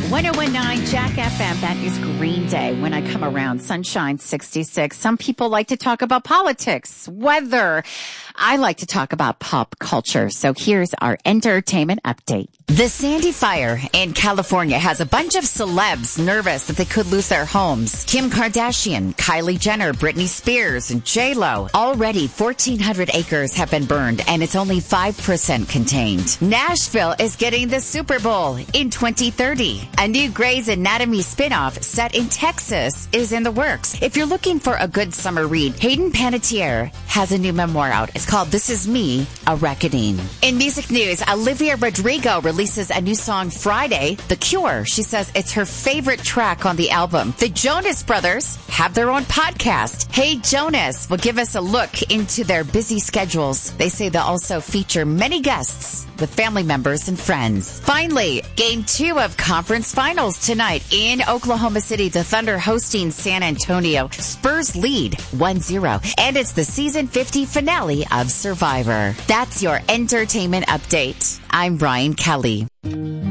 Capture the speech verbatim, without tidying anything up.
one oh one point nine Jack F M. That is Green Day. When I come around, sunshine sixty-six. Some people like to talk about politics, weather. I like to talk about pop culture. So here's our entertainment update. The Sandy Fire in California has a bunch of celebs nervous that they could lose their homes. Kim Kardashian, Kylie Jenner, Britney Spears, and J Lo. Already fourteen hundred acres have been burned, and it's only five percent contained. Nashville is getting the Super Bowl in twenty thirty. A new Grey's Anatomy spinoff set in Texas is in the works. If you're looking for a good summer read, Hayden Panettiere has a new memoir out. It's called This Is Me, A Reckoning. In music news, Olivia Rodrigo releases a new song Friday, The Cure. She says it's her favorite track on the album. The Jonas Brothers have their own podcast. Hey Jonas will give us a look into their busy schedules. They say they'll also feature many guests with family members and friends. Finally, game two of conference finals tonight in Oklahoma City. The Thunder hosting San Antonio. Spurs lead one zero. And it's the season fifty finale of Survivor. That's your entertainment update. I'm Brian Kelly.